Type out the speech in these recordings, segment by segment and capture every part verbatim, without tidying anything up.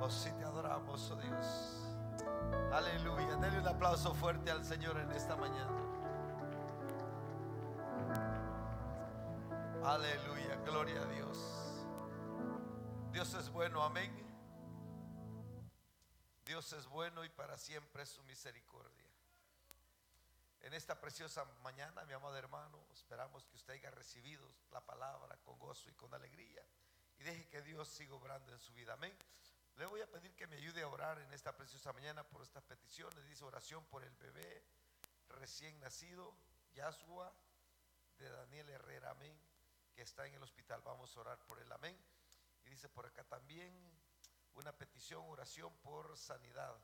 Oh, sí, te adoramos, oh Dios. Aleluya. Denle un aplauso fuerte al Señor en esta mañana. Aleluya, gloria a Dios. Dios es bueno, amén. Dios es bueno y para siempre es su misericordia. En esta preciosa mañana, mi amado hermano, esperamos que usted haya recibido la palabra con gozo y con alegría y deje que Dios siga obrando en su vida, amén. Le voy a pedir que me ayude a orar en esta preciosa mañana por estas peticiones. Dice: oración por el bebé recién nacido, Yashua, de Daniel Herrera, amén, que está en el hospital. Vamos a orar por él, amén. Y dice por acá también una petición, oración por sanidad,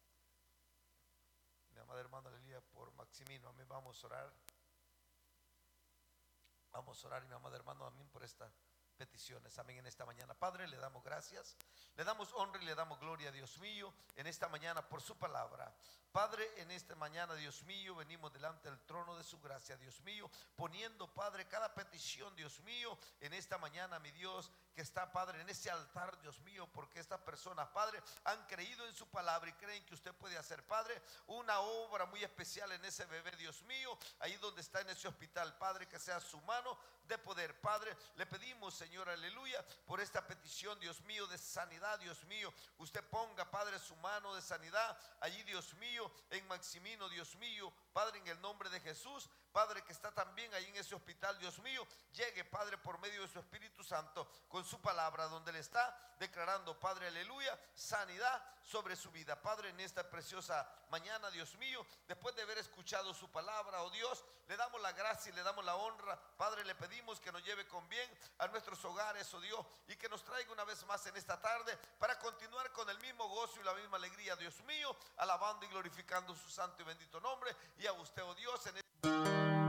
mi amada hermana Lilia, por Maximino, amén. Vamos a orar. Vamos a orar, mi amado hermano, amén, por estas peticiones, amén, en esta mañana. Padre, le damos gracias, le damos honra y le damos gloria, Dios mío, en esta mañana por su palabra. Padre, en esta mañana, Dios mío, venimos delante del trono de su gracia, Dios mío, poniendo, Padre, cada petición, Dios mío, en esta mañana, mi Dios, que está, Padre, en ese altar, Dios mío, porque estas personas, Padre, han creído en su palabra y creen que usted puede hacer, Padre, una obra muy especial en ese bebé, Dios mío, ahí donde está en ese hospital, Padre, que sea su mano de poder. Padre, le pedimos, Señor, aleluya, por esta petición, Dios mío, de sanidad, Dios mío, usted ponga, Padre, su mano de sanidad allí, Dios mío, en Maximino, Dios mío, Padre, en el nombre de Jesús. Padre, que está también ahí en ese hospital, Dios mío, llegue, Padre, por medio de su Espíritu Santo, con su palabra, donde le está declarando, Padre, aleluya, sanidad sobre su vida. Padre, en esta preciosa mañana, Dios mío, después de haber escuchado su palabra, oh Dios, le damos la gracia y le damos la honra. Padre, le pedimos que nos lleve con bien a nuestros hogares, oh Dios, y que nos traiga una vez más en esta tarde para continuar con el mismo gozo y la misma alegría, Dios mío, alabando y glorificando su santo y bendito nombre,